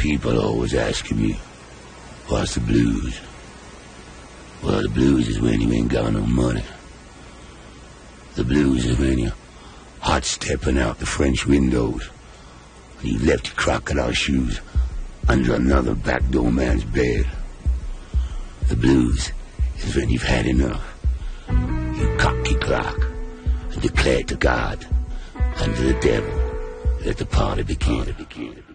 People always asking me, what's the blues? Well, the blues is when you ain't got no money. The blues is when you're hot stepping out the French windows, and you left your crocodile shoes under another backdoor man's bed. The blues is when you've had enough. You cock your clock and declare to God and to the devil, let the party begin.